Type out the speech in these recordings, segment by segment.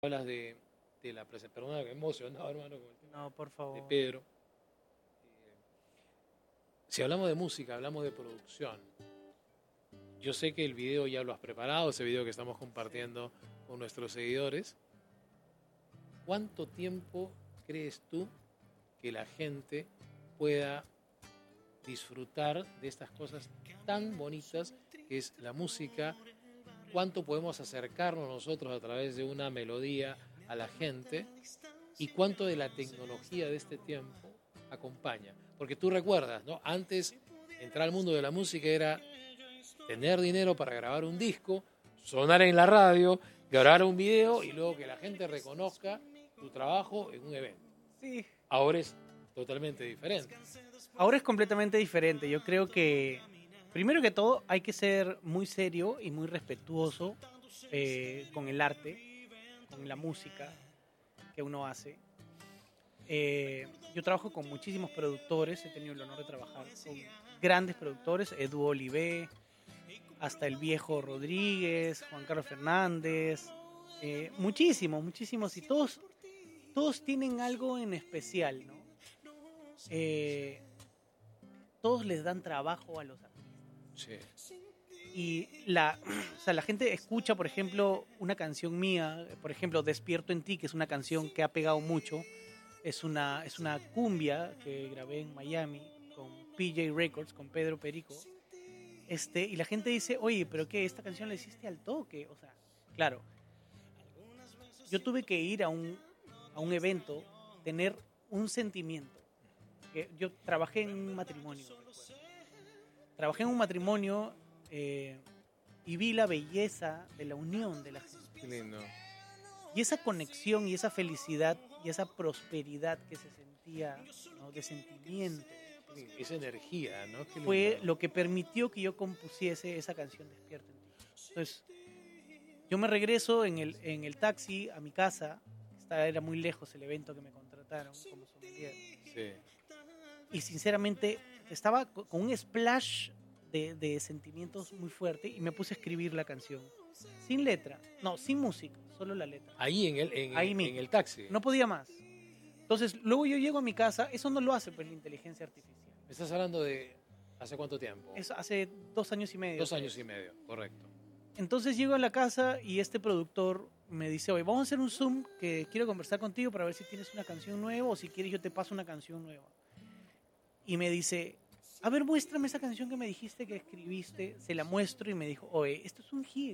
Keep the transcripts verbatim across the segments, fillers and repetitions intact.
hablas de, de la presentación, perdona que me he emocionado, hermano, con el tema No, por de favor. Pedro. Eh, si hablamos de música, hablamos de producción. Yo sé que el video ya lo has preparado, ese video que estamos compartiendo con nuestros seguidores. ¿Cuánto tiempo crees tú que la gente pueda disfrutar de estas cosas tan bonitas que es la música? ¿Cuánto podemos acercarnos nosotros a través de una melodía a la gente? ¿Y cuánto de la tecnología de este tiempo acompaña? Porque tú recuerdas, ¿no? Antes, entrar al mundo de la música era tener dinero para grabar un disco, sonar en la radio, grabar un video y luego que la gente reconozca tu trabajo en un evento. Sí. Ahora es totalmente diferente. Ahora es completamente diferente. Yo creo que, primero que todo, hay que ser muy serio y muy respetuoso eh, con el arte, con la música que uno hace. Eh, yo trabajo con muchísimos productores, he tenido el honor de trabajar con grandes productores, Edu Olivé, hasta el viejo Rodríguez, Juan Carlos Fernández, eh, muchísimos, muchísimos, y todos, todos tienen algo en especial, ¿no? Eh, todos les dan trabajo a los artistas. Sí. Y la, o sea, la gente escucha, por ejemplo, una canción mía, por ejemplo, Despierto en ti, que es una canción que ha pegado mucho. Es una, es una cumbia que grabé en Miami con P J Records, con Pedro Perico. Este, y la gente dice, oye, ¿pero qué? ¿Esta canción la hiciste al toque? O sea, claro, yo tuve que ir a un, a un evento, tener un sentimiento. Que yo trabajé en un matrimonio. Recuerdo. Trabajé en un matrimonio eh, y vi la belleza de la unión de la gente. Qué lindo. Y esa conexión y esa felicidad y esa prosperidad que se sentía, ¿no? De sentimiento. Esa energía, ¿no? Qué Fue lindo. lo que permitió que yo compusiese esa canción Despierto en ti. Entonces, yo me regreso en el, en el taxi a mi casa. Esta era muy lejos el evento que me contrataron como sommelier. Sí. Y sinceramente estaba con un splash de, de sentimientos muy fuerte y me puse a escribir la canción. Sin letra, no, sin música, solo la letra. Ahí en el, en, Ahí en, mismo. en el taxi. No podía más. Entonces, luego yo llego a mi casa, eso no lo hace pues la inteligencia artificial. ¿Me estás hablando de hace cuánto tiempo? Eso hace dos años y medio. Dos tres. años y medio, correcto. Entonces llego a la casa y este productor me dice, oye, vamos a hacer un Zoom que quiero conversar contigo para ver si tienes una canción nueva o si quieres yo te paso una canción nueva. Y me dice, a ver, muéstrame esa canción que me dijiste que escribiste. Se la muestro y me dijo, oye, esto es un hit.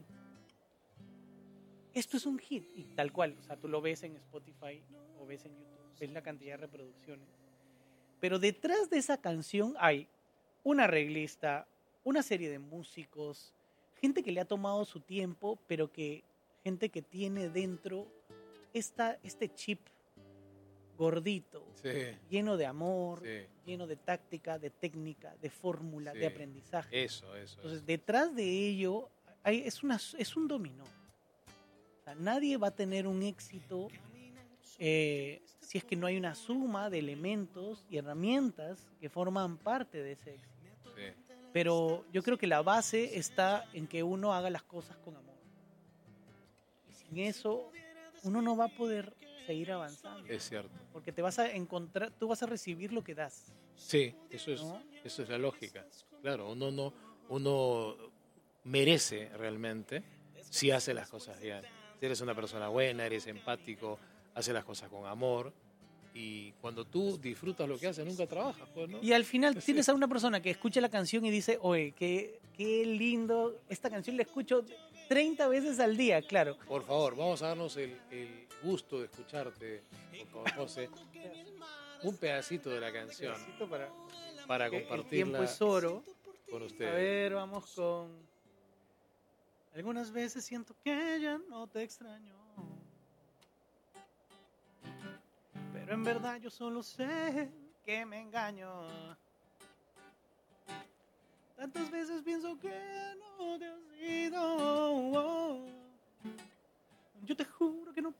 Esto es un hit. Y tal cual, o sea, tú lo ves en Spotify o ves en YouTube, ves la cantidad de reproducciones. Pero detrás de esa canción hay un arreglista, una serie de músicos, gente que le ha tomado su tiempo, pero que gente que tiene dentro esta, este chip gordito, Sí. lleno de amor, Sí. lleno de táctica, de técnica, de fórmula, Sí. de aprendizaje. Eso, eso. Entonces, eso. detrás de ello hay, es, una, es un dominó. O sea, nadie va a tener un éxito eh, si es que no hay una suma de elementos y herramientas que forman parte de ese éxito. Sí. Pero yo creo que la base está en que uno haga las cosas con amor. Y sin eso, uno no va a poder seguir avanzando. Es cierto. Porque te vas a encontrar, tú vas a recibir lo que das. Sí, eso es, ¿no? eso es la lógica. Claro, uno no, uno merece realmente si hace las cosas bien. Si eres una persona buena, eres empático, haces las cosas con amor. Y cuando tú disfrutas lo que haces, nunca trabajas, pues, ¿no? Y al final Sí. tienes a una persona que escucha la canción y dice, oye, qué, qué lindo, esta canción la escucho treinta veces al día, claro. Por favor, vamos a darnos el, el gusto de escucharte, por favor, José. Un pedacito de la canción Para, para que el compartirla tiempo es oro. con A ustedes. ver, vamos con... Algunas veces siento que ya no te extraño. Pero en verdad yo solo sé que me engaño. Tantas veces pienso que no te has ido. Yo te juro que no